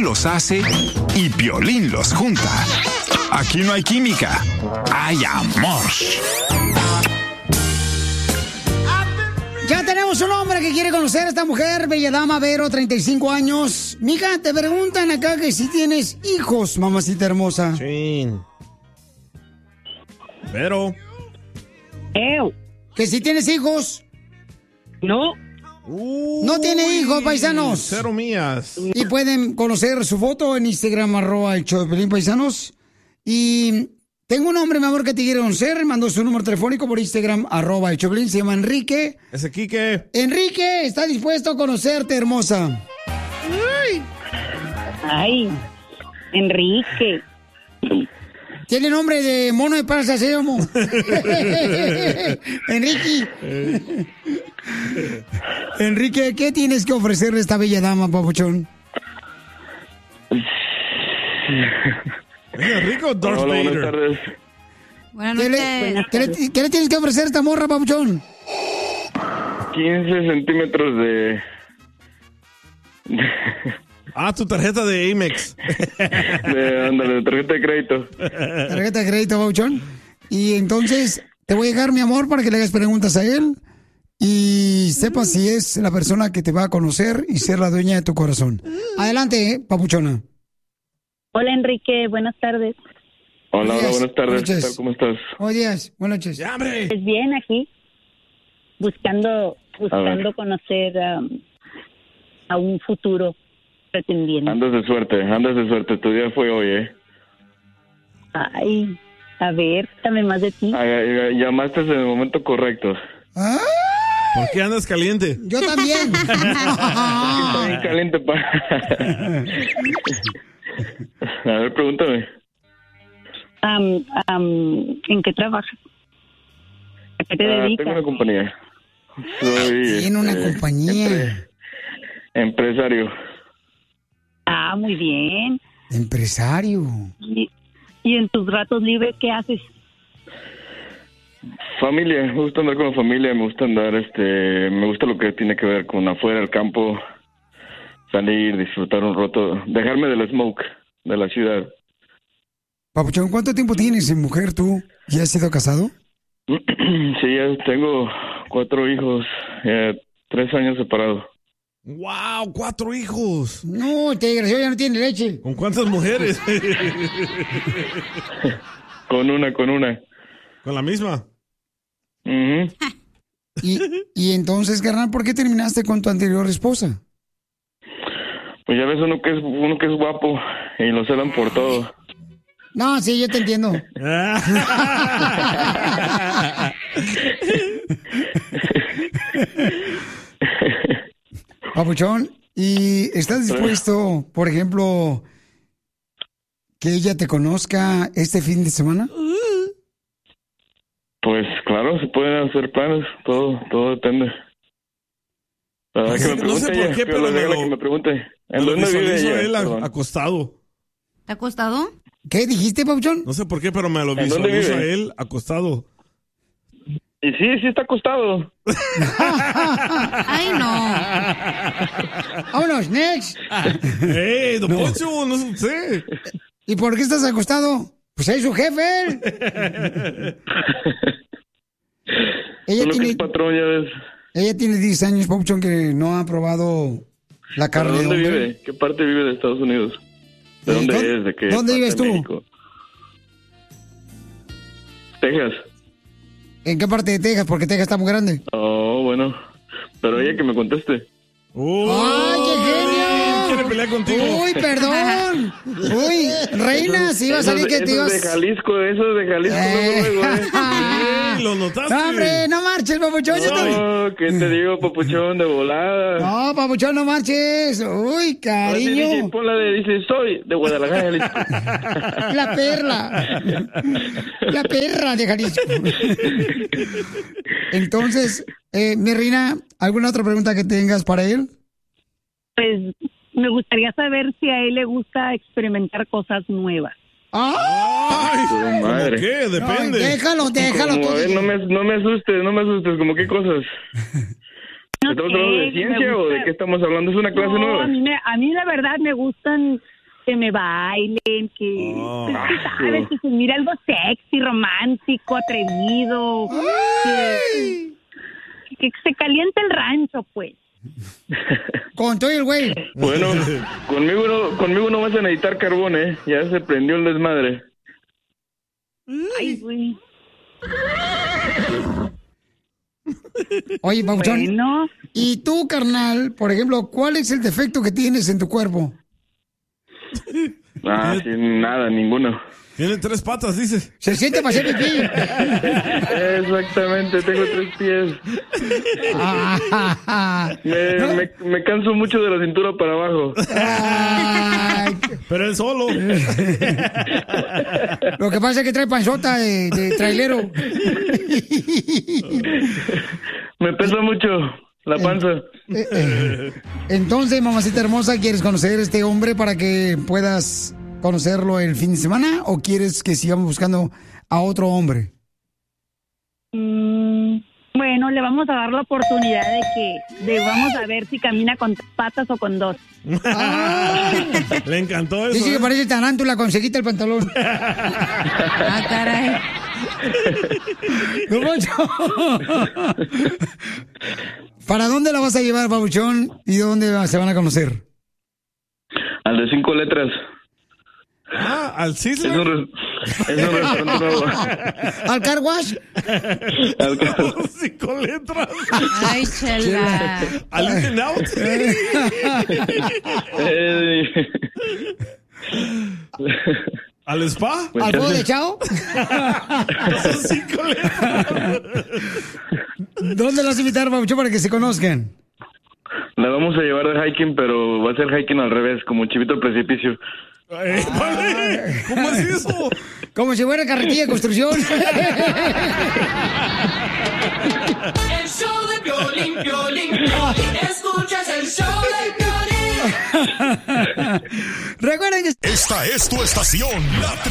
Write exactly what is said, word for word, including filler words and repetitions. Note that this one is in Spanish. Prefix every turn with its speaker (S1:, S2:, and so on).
S1: él los hace y Piolín los junta. Aquí no hay química, hay amor.
S2: Ya tenemos un hombre que quiere conocer a esta mujer, bella dama, Vero, treinta y cinco años. Mija, te preguntan acá que si tienes hijos, mamacita hermosa.
S3: Sí. Vero.
S2: Ew. Que si tienes hijos. No.
S3: Uy,
S2: no tiene hijos, paisanos.
S3: Cero mías.
S2: Y pueden conocer su foto en Instagram, arroba el show de Piolín, paisanos. Y tengo un hombre, mi amor, que te quiere conocer. Mandó su número telefónico por Instagram, arroba el show de Piolín. Se llama Enrique.
S3: Ese Quique.
S2: Enrique está dispuesto a conocerte, hermosa.
S4: Ay, Ay Enrique.
S2: Tiene nombre de mono de panza, se llama. Enrique. Enrique, ¿qué tienes que ofrecerle a esta bella dama, papuchón?
S3: ¿Enrique o Darth
S5: Hola, buenas
S3: Vader?
S5: tardes.
S2: ¿Qué le, ¿qué, le, ¿Qué le tienes que ofrecer a esta morra, papuchón?
S5: quince centímetros de...
S3: Ah, tu tarjeta de Amex.
S5: de, ándale, de tarjeta de crédito.
S2: Tarjeta de crédito, papuchón. Y entonces te voy a dejar, mi amor, para que le hagas preguntas a él y sepas si es la persona que te va a conocer y ser la dueña de tu corazón. Adelante, eh, papuchona.
S4: Hola, Enrique. Buenas tardes.
S5: Hola, hola,
S2: Buenas
S5: buenas tardes.
S2: noches.
S5: ¿Qué tal? ¿Cómo estás?
S2: Buenos días, buenas noches.
S3: ¡Ya, hombre!
S4: Pues bien, aquí. Buscando, buscando conocer um, a un futuro pretendiente.
S5: Andas de suerte, andas de suerte. Tu día fue hoy, ¿eh?
S4: Ay, a ver, dame más de ti.
S5: Ah, ya- ya- llamaste en el momento correcto.
S3: ¿Por qué andas caliente?
S2: Yo también.
S5: Está bien caliente, pa. A ver, pregúntame.
S4: Um, um, ¿En qué trabajas? ¿A qué te
S5: Ah,
S4: dedicas?
S5: tengo una compañía. Soy...
S2: Tiene una
S5: este,
S2: compañía.
S5: empre- empresario.
S4: Ah, muy bien.
S2: Empresario.
S4: ¿Y, y en tus ratos libres qué haces?
S5: Familia, me gusta andar con la familia, me gusta andar, este, me gusta lo que tiene que ver con afuera, el campo, salir, disfrutar un rato, dejarme del smoke de la ciudad.
S2: Papuchón, ¿cuánto tiempo tienes en mujer tú? ¿Ya has sido casado?
S5: Sí, ya tengo cuatro hijos, eh, tres años separados.
S3: ¡Wow! ¡Cuatro hijos!
S2: No, este desgraciado ya no tiene leche.
S3: ¿Con cuántas mujeres?
S5: Con una, con una.
S3: ¿Con la misma?
S5: Ujú.
S2: Y, y entonces, carnal, ¿por qué terminaste con tu anterior esposa?
S5: Pues ya ves uno que es uno que es guapo y lo celan por todo.
S2: No, sí, yo te entiendo. Papuchón, ¿y estás dispuesto, por ejemplo, que ella te conozca este fin de semana?
S5: Pues claro, se pueden hacer planes, todo, todo depende. La verdad que me
S3: No sé
S5: pregunte
S3: por qué,
S5: ella,
S3: pero
S5: déjala
S3: me lo-
S5: que me pregunte. ¿En
S3: Me lo
S5: dónde vive
S3: visualizo
S5: ella?
S3: él a-
S5: Perdón.
S3: acostado.
S6: ¿Te ha costado?
S2: ¿Qué dijiste, Papuchón?
S3: No sé por qué, pero me lo
S5: ¿En dónde
S3: visualizo a
S5: vive?
S3: él acostado.
S5: Y sí, sí está acostado.
S6: Ay, no.
S2: Vámonos, next.
S3: ¡Ey, don
S2: No.
S3: Poncho! No sé usted.
S2: ¿Y por qué estás acostado? Pues es su jefe. él. Ella
S5: Solo que
S2: tiene,
S5: es patrón, ya ves.
S2: ella tiene diez años, Papuchón, que no ha probado la
S5: ¿De
S2: carne de
S5: dónde
S2: hombre.
S5: vive? ¿Qué parte vive de Estados Unidos? ¿De
S2: Eh,
S5: dónde
S2: ¿dó-
S5: es? ¿De qué
S2: dónde
S5: parte
S2: vives
S5: de
S2: tú?
S5: México? Texas.
S2: ¿En qué parte de Texas? Porque Texas está muy grande.
S5: Oh, bueno. Pero ella que me conteste.
S2: ¡Ay, qué genio!
S3: ¿Quiere pelear contigo?
S2: Uy, perdón. Uy, reina, si iba a salir
S5: Eso es-
S2: que te
S5: eso
S2: ibas...
S5: es de Jalisco, eso es de Jalisco.
S2: Eh.
S5: luego, luego, ¿eh?
S3: Sí, ¿lo notaste?
S2: No, hombre, no marches, papuchón. yo también-
S5: No, ¿qué te digo, papuchón, de volada?
S2: No, papuchón, no marches. Uy,
S5: Ahora sí, D
S2: cariño.
S5: J, pon la de, dice, soy de Guadalajara, Jalisco.
S2: La perla. La perra de Jalisco. Entonces, eh, mi reina, ¿alguna otra pregunta que tengas para él?
S4: Pues me gustaría saber si a él le gusta experimentar cosas nuevas.
S2: ¡Ah!
S5: Tu
S3: ¿Cómo
S5: madre.
S3: qué? Depende.
S2: No, déjalo, déjalo.
S5: Como,
S2: tú.
S5: a ver, no me, no me asustes, no me asustes, como qué cosas. ¿Estamos hablando de
S4: sé,
S5: ciencia
S4: me
S5: o
S4: gusta-
S5: de qué estamos hablando? ¿Es una clase
S4: No,
S5: nueva?
S4: a mí, me- a mí la verdad me gustan que me bailen, que,
S3: Oh.
S4: pues, tú sabes, que se mire algo sexy, romántico, atrevido, que, que se caliente el rancho, pues.
S2: Con todo el güey.
S5: Bueno, conmigo no, conmigo no vas a necesitar carbón, ¿eh? Ya se prendió el desmadre.
S4: Ay, güey.
S2: Oye, Papuchón.
S4: Bueno,
S2: ¿Y tú, carnal, por ejemplo, cuál es el defecto que tienes en tu cuerpo?
S5: Ah, sí, nada, ninguno.
S3: Tiene tres patas, dice.
S2: Se siente para hacer pipí.
S5: Exactamente, tengo tres pies.
S2: Ah,
S5: Me, me, me canso mucho de la cintura para abajo.
S2: ay,
S3: Pero él solo.
S2: lo que pasa es que trae panzota de, de trailero.
S5: Me pesa mucho la panza.
S2: Eh, eh. Entonces, mamacita hermosa, ¿quieres conocer a este hombre para que puedas conocerlo el fin de semana o quieres que sigamos buscando a otro hombre?
S4: mm, bueno, le vamos a dar la oportunidad de que, de vamos a ver si camina con tres patas o con dos.
S3: Le encantó eso.
S2: Dice que
S3: ¿eh?
S2: parece tarántula, conseguiste el pantalón.
S6: Ah, caray.
S2: No, Poncho. ¿Para dónde la vas a llevar, Pabuchón? ¿Y dónde se van a conocer?
S5: Al de cinco letras.
S3: Ah, al
S5: Es
S3: Sizzler.
S5: un, res- es un restaurante nuevo.
S2: ¿Al car wash?
S5: Al ca-
S3: Cinco letras.
S6: Ay, chela.
S3: Al In and Out.
S5: Eh,
S3: Al spa.
S5: pues,
S2: ¿Al
S5: ¿qué
S2: fuego de
S5: haces?
S2: Chao?
S3: Son cinco letras.
S2: ¿Dónde la vas a invitar, Pabuchón, para que se conozcan?
S5: La vamos a llevar de hiking, pero va a ser hiking al revés, como chivito al precipicio.
S3: Eh, vale. ¿Cómo es eso?
S2: Como si fuera carretilla de construcción.
S7: El show de Piolín, Piolín, Piolín. Escuchas el show de Piolín.
S2: Recuerden que...
S8: Esta es tu estación, la